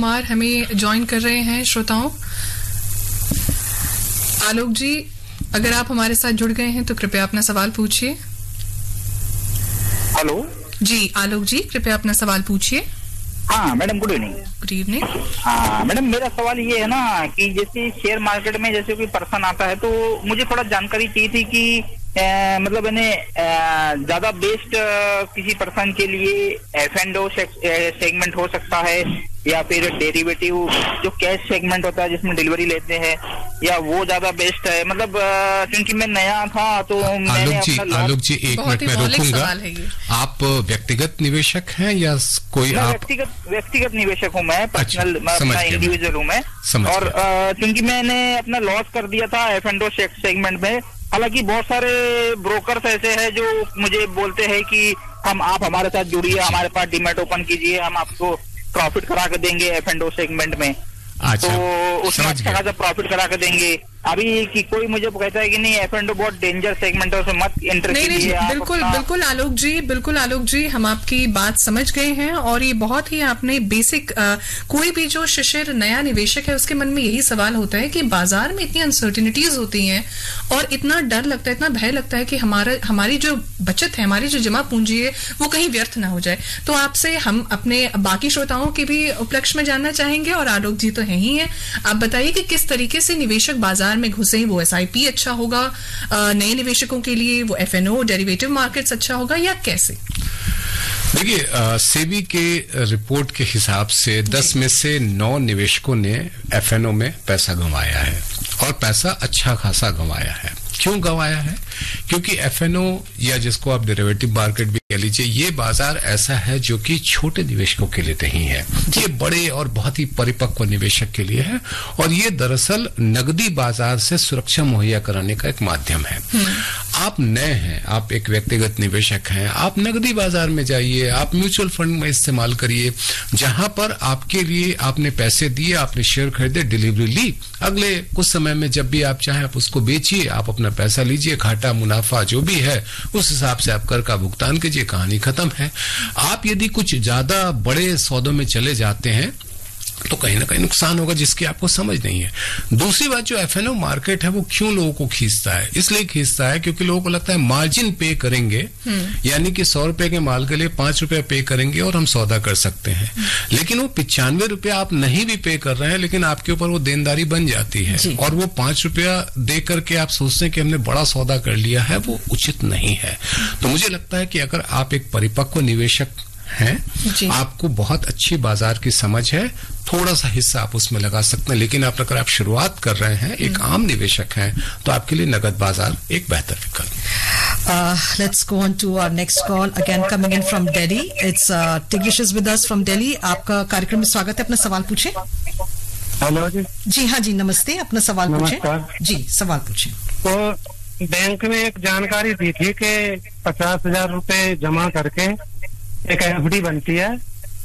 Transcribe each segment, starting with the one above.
कुमार हमें ज्वाइन कर रहे हैं श्रोताओं। आलोक जी, अगर आप हमारे साथ जुड़ गए हैं तो कृपया अपना सवाल पूछिए। हेलो जी आलोक जी, कृपया अपना सवाल पूछिए। हाँ madam, good evening. Good evening. हाँ मैडम, मेरा सवाल ये है ना कि जैसे शेयर मार्केट में जैसे कोई पर्सन आता है तो मुझे थोड़ा जानकारी चाहिए थी कि मतलब इन्हें ज्यादा बेस्ट किसी पर्सन के लिए F&O सेगमेंट हो सकता है या फिर डेरिवेटिव जो कैश सेगमेंट होता है जिसमें डिलीवरी लेते हैं, या वो ज्यादा बेस्ट है? मतलब क्योंकि मैं नया था तो मैंने आलोक जी एक मिनट में रोकूंगा। आप व्यक्तिगत निवेशक हैं या कोई? आप व्यक्तिगत निवेशक हूँ मैं, पर्सनल इंडिविजुअल हूँ मैं। और क्योंकि मैंने अपना लॉस कर दिया था F&O सेगमेंट में। हालांकि बहुत सारे ब्रोकर्स ऐसे हैं जो मुझे बोलते हैं कि आप हमारे साथ जुड़िए, हमारे पास डीमैट ओपन कीजिए, हम आपको प्रॉफिट करा के देंगे F&O सेगमेंट में। अच्छा, तो उसमें अच्छा खासा प्रॉफिट करा के देंगे। अभी कि कोई मुझे कहता है कि नहीं F&O बहुत डेंजर सेगमेंट है, उसमें मत एंटर कीजिए। बिल्कुल आलोक जी, हम आपकी बात समझ गए हैं और ये बहुत ही आपने बेसिक कोई भी जो शिशिर नया निवेशक है उसके मन में यही सवाल होता है कि बाजार में इतनी अनसर्टिनिटीज होती हैं और इतना डर लगता है, इतना भय लगता है कि हमारी जो बचत है, हमारी जो जमा पूंजी है वो कहीं व्यर्थ ना हो जाए। तो आपसे हम अपने बाकी श्रोताओं के भी उपलक्ष्य में जानना चाहेंगे और आलोक जी तो है ही है, आप बताइए कि किस तरीके से निवेशक बाजार में घुसे। वो SIP अच्छा होगा नए निवेशकों के लिए, वो F&O डेरिवेटिव मार्केट्स अच्छा होगा या कैसे? देखिए, सेबी के रिपोर्ट के हिसाब से 10 में से 9 निवेशकों ने F&O में पैसा गंवाया है और पैसा अच्छा खासा गंवाया है। क्यों गंवाया है? क्योंकि F&O या जिसको आप डेरिवेटिव मार्केट भी कह लीजिए, ये बाजार ऐसा है जो कि छोटे निवेशकों के लिए नहीं है, ये बड़े और बहुत ही परिपक्व निवेशक के लिए है और ये दरअसल नकदी बाजार से सुरक्षा मुहैया कराने का एक माध्यम है। आप नए हैं, आप एक व्यक्तिगत निवेशक हैं, आप नकदी बाजार में जाइए, आप म्यूचुअल फंड में इस्तेमाल करिए, जहां पर आपके लिए आपने पैसे दिए, आपने शेयर खरीदे, डिलीवरी ली, अगले कुछ समय में जब भी आप चाहें आप उसको बेचिए, आप अपना पैसा लीजिए, घाटा मुनाफा जो भी है उस हिसाब से आप कर का भुगतान कीजिए, कहानी खत्म है। आप यदि कुछ ज्यादा बड़े सौदों में चले जाते हैं तो कहीं ना कहीं नुकसान होगा जिसकी आपको समझ नहीं है। दूसरी बात, जो F&O मार्केट है वो क्यों लोगों को खींचता है? इसलिए खींचता है क्योंकि लोगों को लगता है मार्जिन पे करेंगे, यानी कि 100 रुपए के माल के लिए 5 रुपए पे करेंगे और हम सौदा कर सकते हैं। लेकिन वो 95 रुपया आप नहीं भी पे कर रहे हैं लेकिन आपके ऊपर वो देनदारी बन जाती है और वो 5 रुपया दे करके आप सोचते हैं कि हमने बड़ा सौदा कर लिया है, वो उचित नहीं है। तो मुझे लगता है कि अगर आप एक परिपक्व निवेशक हैं, आपको बहुत अच्छी बाजार की समझ है, थोड़ा सा हिस्सा आप उसमें लगा सकते हैं, लेकिन अगर आप शुरुआत कर रहे हैं, एक आम निवेशक हैं, तो आपके लिए नगद बाजार एक बेहतर विकल्प। Let's go on to our next call again coming in from Delhi. It's Tigrish is with us from Delhi. आपका कार्यक्रम में स्वागत है, अपना सवाल पूछें। हेलो जी हाँ जी, नमस्ते, अपना सवाल पूछें। जी सवाल पूछें। तो बैंक में एक जानकारी दी थी कि 50,000 रुपए जमा करके एक FD बनती है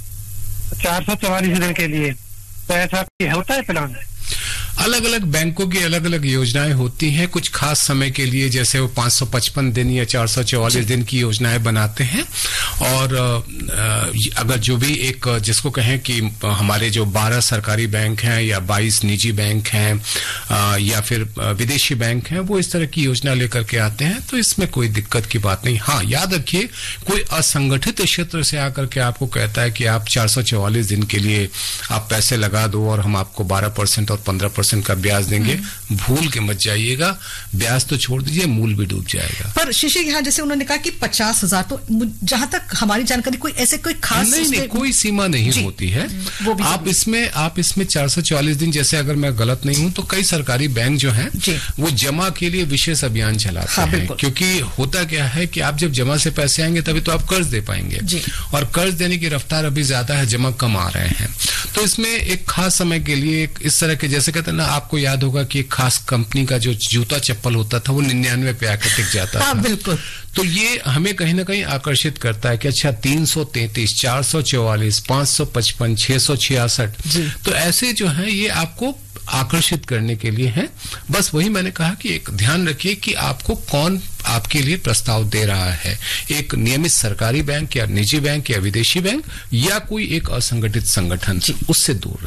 444 दिन के लिए, तो ऐसा होता है प्लान? अलग अलग बैंकों की अलग अलग योजनाएं होती हैं, कुछ खास समय के लिए, जैसे वो 555 दिन या 444 दिन की योजनाएं बनाते हैं। और अगर जो भी एक जिसको कहें कि हमारे जो 12 सरकारी बैंक हैं या 22 निजी बैंक हैं या फिर विदेशी बैंक हैं, वो इस तरह की योजना लेकर के आते हैं, तो इसमें कोई दिक्कत की बात नहीं। हाँ, याद रखिए, कोई असंगठित क्षेत्र से आकर के आपको कहता है कि आप 444 दिन के लिए आप पैसे लगा दो और हम आपको 12% और 15% का ब्याज देंगे, भूल के मत जाइएगा। ब्याज तो छोड़ दीजिए, मूल भी डूब जाएगा। पर शिशिर, यहाँ जैसे उन्होंने कहा कि 50,000, तो जहां तक हमारी जानकारी कोई ऐसे कोई खास नहीं, कोई सीमा नहीं होती है। आप इसमें 444 दिन, जैसे अगर मैं गलत नहीं हूं तो कई सरकारी बैंक जो हैं वो जमा के लिए विशेष अभियान चलाते हैं, क्योंकि होता क्या है कि आप जब जमा से पैसे आएंगे तभी तो आप कर्ज दे पाएंगे, और कर्ज देने की रफ्तार अभी ज्यादा है, जमा कम आ रहे हैं। तो इसमें एक खास समय के लिए इस तरह के, जैसे कहते हैं ना, आपको याद होगा कि एक खास कंपनी का जो जूता चप्पल होता था वो 99 पे आकर टिक जाता था। बिल्कुल। तो ये हमें कहीं ना कहीं आकर्षित करता है कि अच्छा 333, 444, 555, 666, तो ऐसे जो है ये आपको आकर्षित करने के लिए हैं। बस वही मैंने कहा कि एक ध्यान रखिए कि आपको कौन आपके लिए प्रस्ताव दे रहा है, एक नियमित सरकारी बैंक या निजी बैंक या विदेशी बैंक या कोई एक असंगठित संगठन, उससे दूर